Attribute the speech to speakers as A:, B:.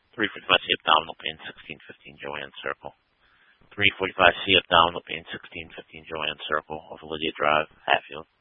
A: 345C abdominal pain, 1615 Joanne Circle. 345C abdominal pain, 1615 Joanne Circle, off Lydia Drive, Hatfield.